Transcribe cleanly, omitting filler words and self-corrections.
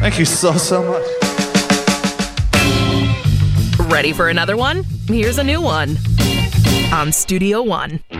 Thank you so much. Ready for another one? Here's a new one on Studio One.